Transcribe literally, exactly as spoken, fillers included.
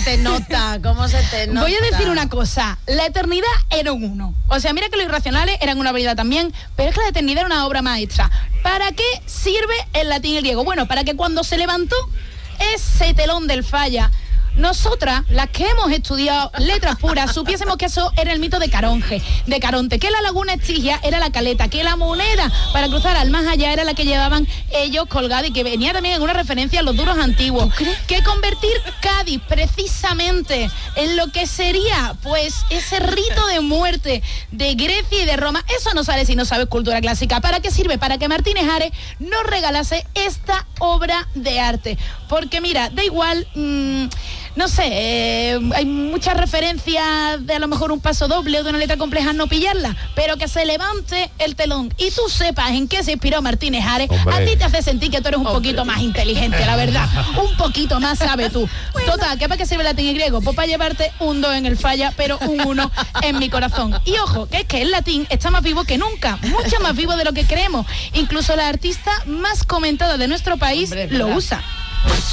te nota? ¿Cómo se te nota? Voy a decir una cosa, la eternidad era un uno. O sea, mira que los irracionales eran una variedad también, pero es que la eternidad era una obra maestra. ¿Para qué sirve el latín y el griego? Bueno, para que cuando se levantó ese telón del falla, nosotras, las que hemos estudiado letras puras, supiésemos que eso era el mito de Caronte, de Caronte, que la laguna Estigia era la caleta, que la moneda para cruzar al más allá era la que llevaban ellos colgada y que venía también en una referencia a los duros antiguos. Que convertir Cádiz precisamente en lo que sería pues ese rito de muerte de Grecia y de Roma, eso no sale si no sabes cultura clásica. ¿Para qué sirve? Para que Martínez Ares nos regalase esta obra de arte. Porque mira, da igual... Mmm, no sé, eh, hay muchas referencias de a lo mejor un paso doble o de una letra compleja no pillarla, pero que se levante el telón y tú sepas en qué se inspiró Martínez Ares, hombre, a ti te hace sentir que tú eres un hombre. poquito más inteligente, la verdad, un poquito más sabes tú. Bueno. Total, ¿qué para qué sirve el latín y griego? Pues para llevarte un dos en el falla, pero un uno en mi corazón. Y ojo, que es que el latín está más vivo que nunca, mucho más vivo de lo que creemos. Incluso la artista más comentada de nuestro país hombre, lo usa.